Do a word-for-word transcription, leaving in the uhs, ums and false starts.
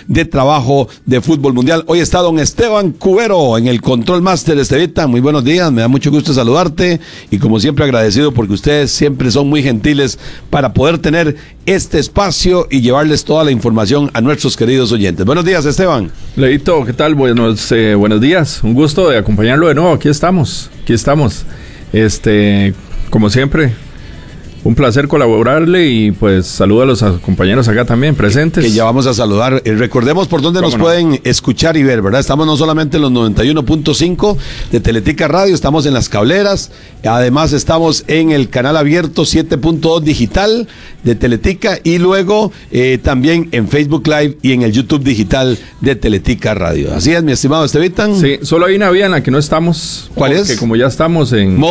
de trabajo de fútbol mundial. Hoy está don Esteban Cubero en el Control Master. Estevita, muy buenos días, me da mucho gusto saludarte y como siempre agradecido porque ustedes siempre son muy gentiles para poder tener este espacio y llevarles toda la información a nuestros queridos oyentes. Buenos días, Esteban. Leito, ¿qué tal? Buenos, eh, buenos días, un gusto de acompañarlo de nuevo. Aquí estamos, aquí estamos. Este, como siempre, un placer colaborarle y pues saludo a los compañeros acá también presentes. Que ya vamos a saludar. Eh, recordemos por dónde nos no? pueden escuchar y ver, ¿verdad? Estamos no solamente en los noventa y uno punto cinco de Teletica Radio, estamos en las cableras, además estamos en el canal abierto siete punto dos digital de Teletica y luego eh, también en Facebook Live y en el YouTube digital de Teletica Radio. Así es, mi estimado Estevitan. Sí, solo hay una vía en la que no estamos. ¿Cuál es? Que como ya estamos en...